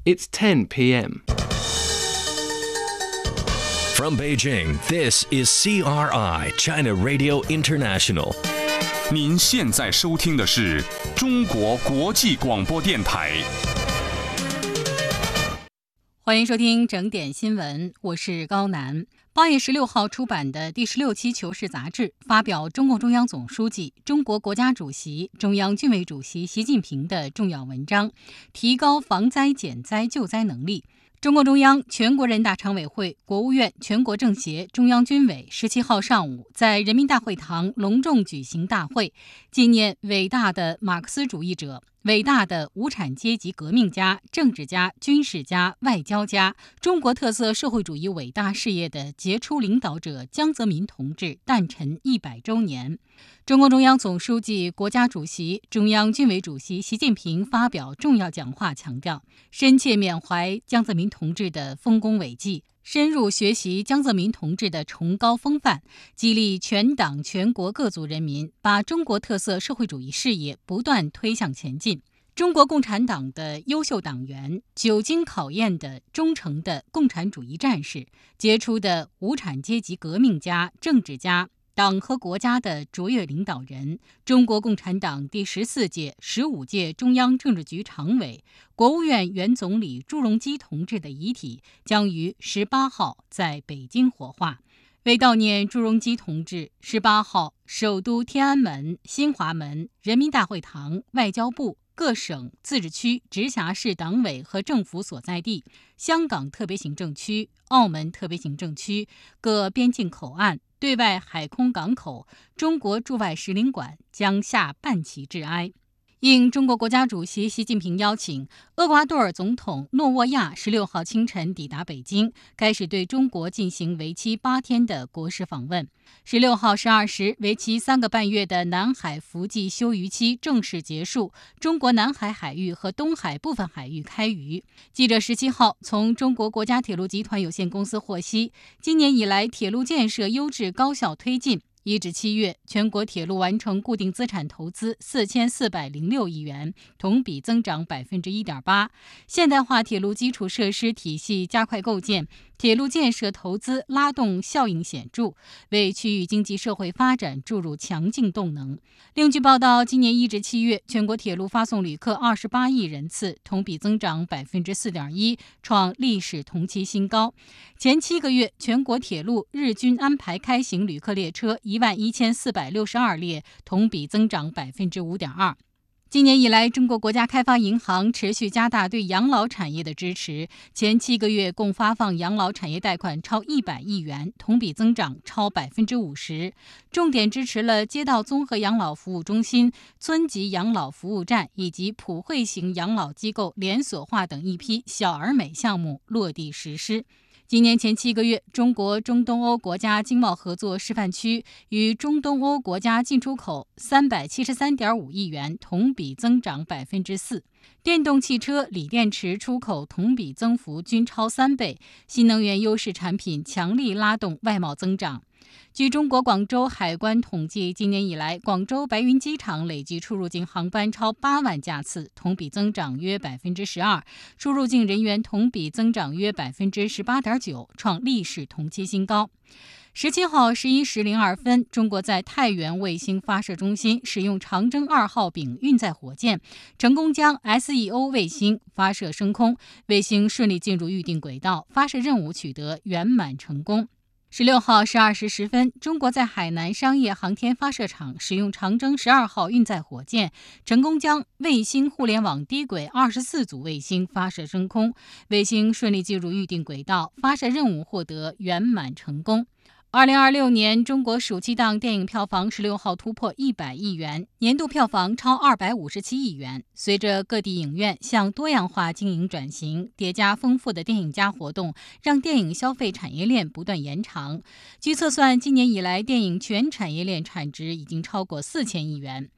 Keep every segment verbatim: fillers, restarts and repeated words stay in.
It's ten p.m. From Beijing, this is C R I, China Radio International. 您现在收听的是中国国际广播电台。 欢迎收听整点新闻，我是高楠。八月十六号出版的第十六期《求是》杂志发表中共中央总书记、中国国家主席、中央军委主席习近平的重要文章，提高防灾减灾救灾能力。中共中央、全国人大常委会、国务院、全国政协、中央军委十七号上午在人民大会堂隆重举行大会，纪念伟大的马克思主义者、伟大的无产阶级革命家、政治家、军事家、外交家、中国特色社会主义伟大事业的杰出领导者江泽民同志诞辰一百周年。中共中央总书记、国家主席、中央军委主席习近平发表重要讲话，强调深切缅怀江泽民同志的丰功伟绩，深入学习江泽民同志的崇高风范，激励全党全国各族人民把中国特色社会主义事业不断推向前进。中国共产党的优秀党员，久经考验的忠诚的共产主义战士，杰出的无产阶级革命家、政治家，党和国家的卓越领导人，中国共产党第十四届、十五届中央政治局常委、国务院原总理朱镕基同志的遗体将于十八号在北京火化。为悼念朱镕基同志，十八号，首都天安门、新华门、人民大会堂、外交部、各省、自治区、直辖市党委和政府所在地、香港特别行政区、澳门特别行政区、各边境口岸、对外海空港口、中国驻外使领馆将下半旗致哀。应中国国家主席习近平邀请，厄瓜多尔总统诺沃亚十六号清晨抵达北京，开始对中国进行为期八天的国事访问。十六号十二时，为期三个半月的南海伏季休渔期正式结束，中国南海海域和东海部分海域开渔。记者十七号从中国国家铁路集团有限公司获悉，今年以来铁路建设优质高效推进。一至七月，全国铁路完成固定资产投资四千四百零六亿元，同比增长百分之一点八。现代化铁路基础设施体系加快构建，铁路建设投资拉动效应显著，为区域经济社会发展注入强劲动能。另据报道，今年一至七月，全国铁路发送旅客二十八亿人次，同比增长百分之四点一，创历史同期新高。前七个月，全国铁路日均安排开行旅客列车一万一千四百六十二列，同比增长百分之五点二。今年以来，中国国家开发银行持续加大对养老产业的支持，前七个月共发放养老产业贷款超一百亿元，同比增长超百分之五十，重点支持了街道综合养老服务中心、村级养老服务站以及普惠型养老机构连锁化等一批小而美项目落地实施。今年前七个月，中国中东欧国家经贸合作示范区与中东欧国家进出口三百七十三点五亿元，同比增长百分之四。电动汽车、锂电池出口同比增幅均超三倍，新能源优势产品强力拉动外贸增长。据中国广州海关统计，今年以来，广州白云机场累计出入境航班超八万架次，同比增长约百分之十二，出入境人员同比增长约百分之十八点九，创历史同期新高。十七号十一时零二分，中国在太原卫星发射中心使用长征二号丙运载火箭，成功将 S E O 卫星发射升空，卫星顺利进入预定轨道，发射任务取得圆满成功。十六号十二时十分，中国在海南商业航天发射场使用长征十二号运载火箭，成功将卫星互联网低轨二十四组卫星发射升空，卫星顺利进入预定轨道，发射任务获得圆满成功。二零二六年中国暑期档电影票房十六号突破一百亿元，年度票房超二百五十七亿元。随着各地影院向多样化经营转型，叠加丰富的电影加活动，让电影消费产业链不断延长。据测算，今年以来电影全产业链产值已经超过四千亿元。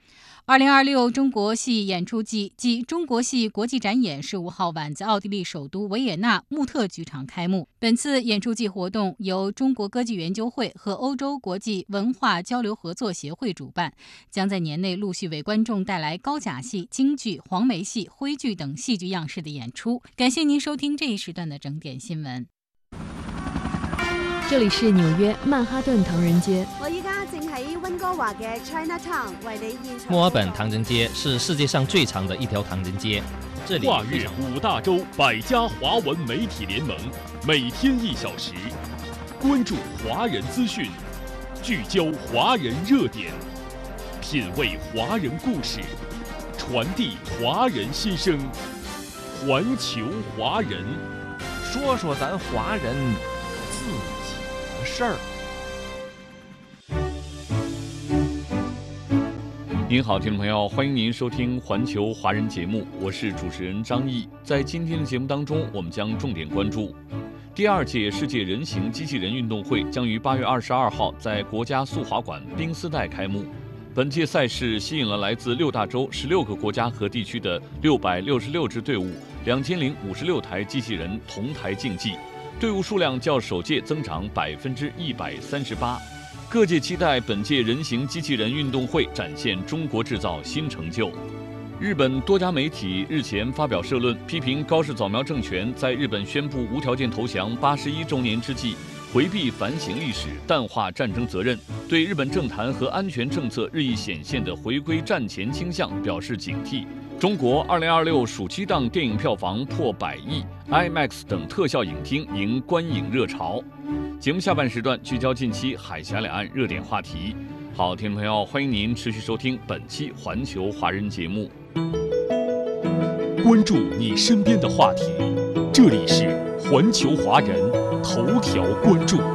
二零二六中国戏演出季暨中国戏国际展演十五号晚在奥地利首都维也纳穆特剧场开幕。本次演出季活动由中国歌剧研究会和欧洲国际文化交流合作协会主办，将在年内陆续为观众带来高甲戏、京剧、黄梅戏、徽剧等戏剧样式的演出。感谢您收听这一时段的整点新闻。 这里是纽约曼哈顿唐人街。 我依家正喺温哥華嘅 Chinatown 為你現場。 墨爾本唐人街是世界上最长的一条唐人街。这里跨越五大洲百家华文媒体联盟，每天一小时，关注华人资讯，聚焦华人热点，品味华人故事，传递华人心声。环球华人， 说说咱华人自己的事儿。 您好，听众朋友，欢迎您收听环球华人节目，我是主持人张毅。在今天的节目当中，我们将重点关注第二届世界人形机器人运动会将于八月二十二号在国家速滑馆冰丝带开幕。本届赛事吸引了来自六大洲十六个国家和地区的六百六十六支队伍，两千零五十六台机器人同台竞技，队伍数量较首届增长百分之一百三十八。各界期待本届人形机器人运动会展现中国制造新成就。日本多家媒体日前发表社论，批评高市早苗政权在日本宣布无条件投降八十一周年之际，回避反省历史、淡化战争责任，对日本政坛和安全政策日益显现的回归战前倾向表示警惕。中国二零二六暑期档电影票房破百亿 ，IMAX 等特效影厅迎观影热潮。节目下半时段聚焦近期海峡两岸热点话题。好，听众朋友，欢迎您持续收听本期环球华人节目。 关注你身边的话题，这里是环球华人头条关注。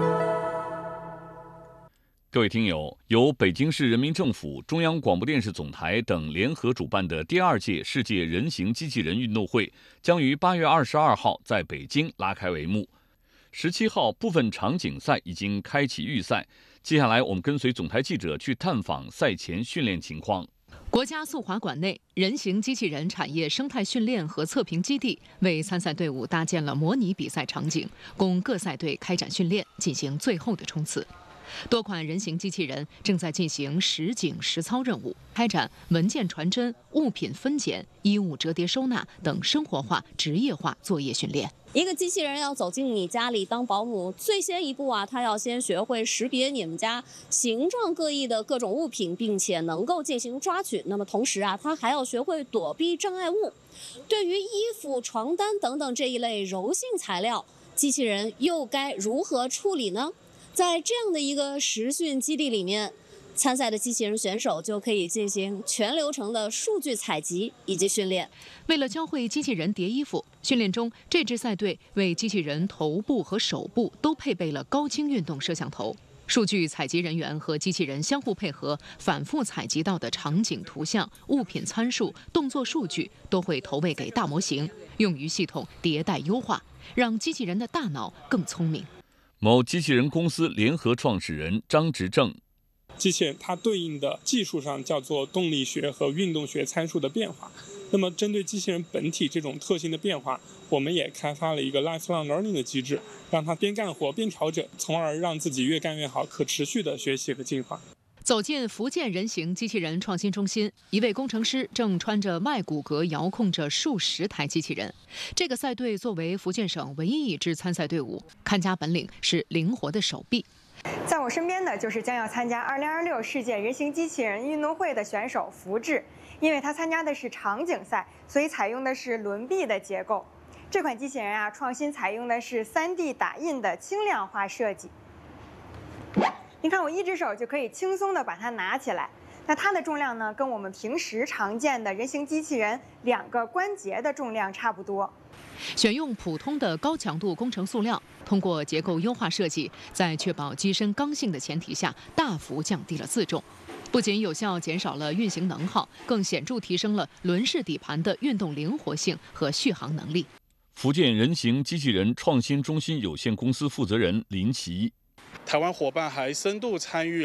各位听友，由北京市人民政府、中央广播电视总台等联合主办的第二届世界人形机器人运动会将于八月二十二号在北京拉开帷幕。十七号部分场景赛已经开启预赛，接下来我们跟随总台记者去探访赛前训练情况。 国家速滑馆内，人形机器人产业生态训练和测评基地为参赛队伍搭建了模拟比赛场景，供各赛队开展训练，进行最后的冲刺。多款人形机器人正在进行实景实操任务，开展文件传真、物品分拣、衣物折叠收纳等生活化、职业化作业训练。 一个机器人要走进你家里当保姆，最先一步啊，它要先学会识别你们家形状各异的各种物品，并且能够进行抓取。那么同时啊，它还要学会躲避障碍物。对于衣服、床单等等这一类柔性材料，机器人又该如何处理呢？在这样的一个实训基地里面，参赛的机器人选手就可以进行全流程的数据采集以及训练。 为了教会机器人叠衣服，训练中这支赛队为机器人头部和手部都配备了高清运动摄像头。数据采集人员和机器人相互配合，反复采集到的场景图像、物品参数、动作数据都会投喂给大模型，用于系统迭代优化，让机器人的大脑更聪明。 某机器人公司联合创始人张执正， 机器人它对应的技术上叫做动力学和运动学参数的变化。那么针对机器人本体这种特性的变化，我们也开发了一个 lifelong learning 的机制，让它边干活边调整，从而让自己越干越好，可持续的学习和进化。 走进福建人形机器人创新中心，一位工程师正穿着麦骨骼遥控着数十台机器人。这个赛队作为福建省唯一一支参赛队伍，看家本领是灵活的手臂。 在我身边的就是将要参加二零二六世界人形机器人运动会的选手福志，因为他参加的是场景赛，所以采用的是轮臂的结构。这款机器人啊，创新采用的是 三 D 打印的轻量化设计。你看，我一只手就可以轻松地把它拿起来。那它的重量呢，跟我们平时常见的人形机器人两个关节的重量差不多。 选用普通的高强度工程塑料，通过结构优化设计，在确保机身刚性的前提下，大幅降低了自重。不仅有效减少了运行能耗，更显著提升了轮式底盘的运动灵活性和续航能力。 福建人形机器人创新中心有限公司负责人林奇。 台湾伙伴还深度参与了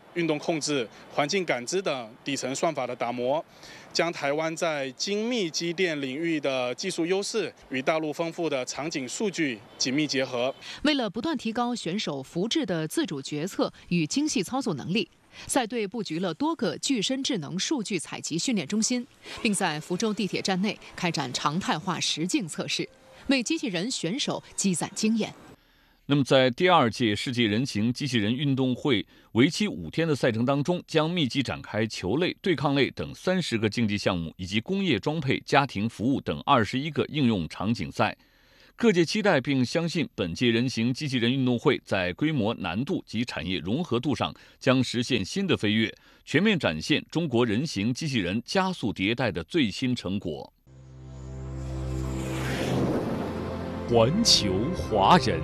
运动控制、环境感知等底层算法的打磨，将台湾在精密机电领域的技术优势与大陆丰富的场景数据紧密结合。 为了不断提高选手福智的自主决策与精细操作能力，赛队布局了多个具身智能数据采集训练中心，并在福州地铁站内开展常态化实境测试，为机器人选手积攒经验。 那么，在第二届世界人形机器人运动会为期五天的赛程当中，将密集展开球类、对抗类等三十个竞技项目，以及工业装配、家庭服务等二十一个应用场景赛。各界期待并相信，本届人形机器人运动会在规模、难度及产业融合度上将实现新的飞跃，全面展现中国人形机器人加速迭代的最新成果。 环球华人。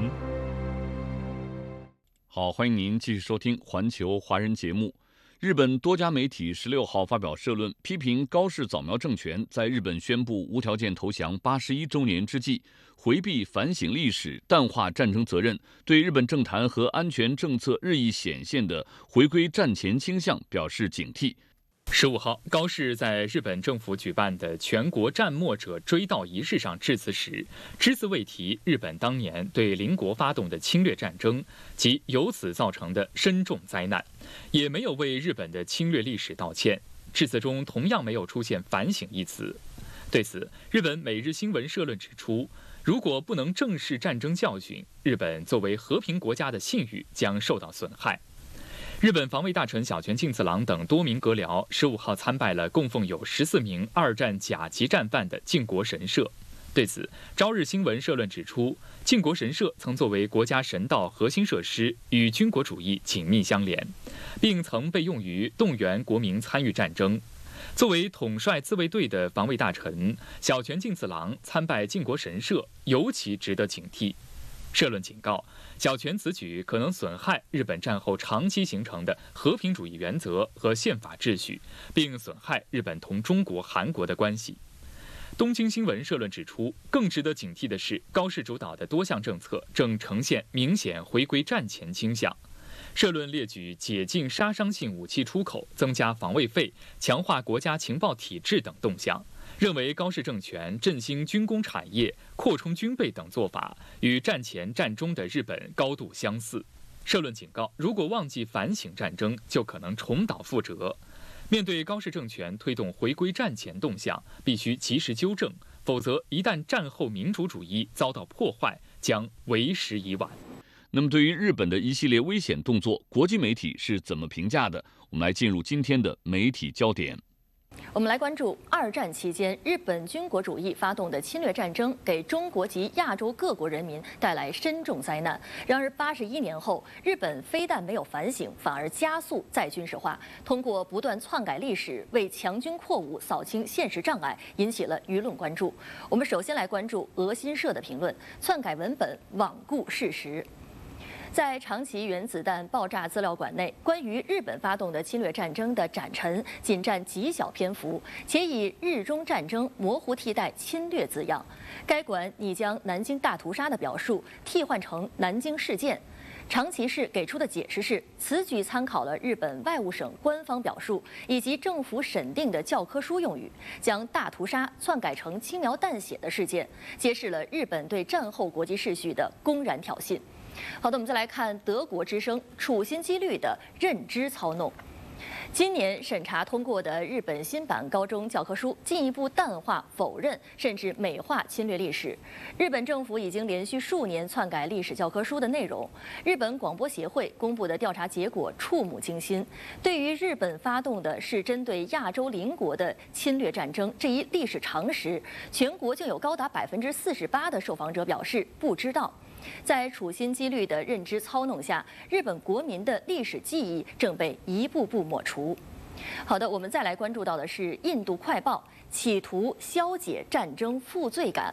好，欢迎您继续收听环球华人节目。日本多家媒体十六号发表社论，批评高市早苗政权在日本宣布无条件投降八十一周年之际，回避反省历史、淡化战争责任，对日本政坛和安全政策日益显现的回归战前倾向表示警惕。 十五号，高市在日本政府举办的全国战没者追悼仪式上致辞时，只字未提日本当年对邻国发动的侵略战争及由此造成的深重灾难，也没有为日本的侵略历史道歉。致辞中同样没有出现反省一词。对此，日本每日新闻社论指出，如果不能正视战争教训，日本作为和平国家的信誉将受到损害。日本防卫大臣小泉进次郎等多名阁僚十五号参拜了供奉有十四名二战甲级战犯的靖国神社。对此，朝日新闻社论指出，靖国神社曾作为国家神道核心设施，与军国主义紧密相连，并曾被用于动员国民参与战争。作为统帅自卫队的防卫大臣，小泉进次郎参拜靖国神社尤其值得警惕。社论警告，小泉此举可能损害日本战后长期形成的和平主义原则和宪法秩序，并损害日本同中国、韩国的关系。东京新闻社论指出，更值得警惕的是，高市主导的多项政策正呈现明显回归战前倾向。社论列举解禁杀伤性武器出口、增加防卫费、强化国家情报体制等动向，认为高市政权振兴军工产业、扩充军备等做法与战前战中的日本高度相似。社论警告，如果忘记反省战争，就可能重蹈覆辙。面对高市政权推动回归战前动向，必须及时纠正，否则一旦战后民主主义遭到破坏，将为时已晚。 那么，对于日本的一系列危险动作，国际媒体是怎么评价的？我们来进入今天的媒体焦点。 我们来关注二战期间日本军国主义发动的侵略战争，给中国及亚洲各国人民带来深重灾难。然而，八十一年后，日本非但没有反省，反而加速再军事化，通过不断篡改历史，为强军扩武扫清现实障碍，引起了舆论关注。我们首先来关注俄新社的评论：篡改文本，罔顾事实。在长崎原子弹爆炸资料馆内，关于日本发动的侵略战争的展陈仅占极小篇幅，且以“日中战争”模糊替代“侵略”字样。该馆拟将南京大屠杀的表述替换成“南京事件”。长崎市给出的解释是，此举参考了日本外务省官方表述以及政府审定的教科书用语，将大屠杀篡改成轻描淡写的事件，揭示了日本对战后国际秩序的公然挑衅。好的，我们再来看德国之声处心积虑的认知操弄。今年审查通过的日本新版高中教科书进一步淡化、否认甚至美化侵略历史。日本政府已经连续数年篡改历史教科书的内容。日本广播协会公布的调查结果触目惊心。对于日本发动的是针对亚洲邻国的侵略战争这一历史常识，全国竟有高达百分之四十八的受访者表示不知道。在处心积虑的认知操弄下，日本国民的历史记忆正被一步步抹除。好的，我们再来关注到的是印度快报企图消解战争负罪感。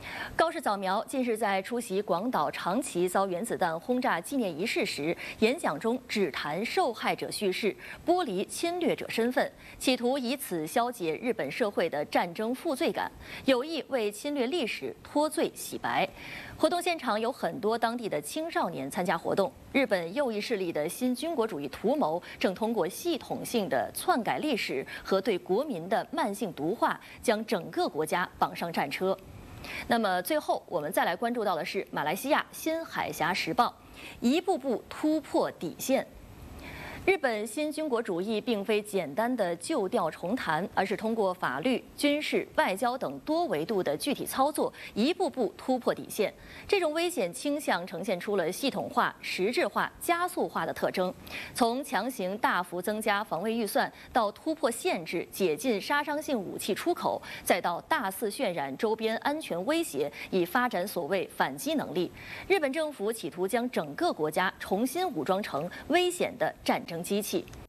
高市早苗近日在出席广岛长崎遭原子弹轰炸纪念仪式时，演讲中只谈受害者叙事，剥离侵略者身份，企图以此消解日本社会的战争负罪感，有意为侵略历史脱罪洗白。活动现场有很多当地的青少年参加活动。日本右翼势力的新军国主义图谋正通过系统性的篡改历史和对国民的慢性毒化，将整个国家绑上战车。那么最后，我们再来关注到的是马来西亚《新海峡时报》一步步突破底线。日本新军国主义并非简单的旧调重弹，而是通过法律、军事、外交等多维度的具体操作，一步步突破底线。这种危险倾向呈现出了系统化、实质化、加速化的特征。从强行大幅增加防卫预算，到突破限制、解禁杀伤性武器出口，再到大肆渲染周边安全威胁，以发展所谓反击能力。日本政府企图将整个国家重新武装成危险的战争机器。